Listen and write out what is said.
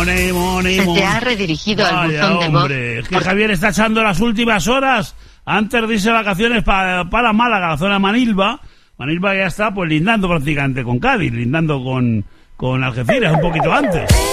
Se te ha redirigido al buzón de voz. Hombre, es que Javier está echando las últimas horas antes de irse de vacaciones para Málaga, la zona de Manilva. Manilva ya está pues lindando prácticamente con Cádiz, lindando con Algeciras un poquito antes.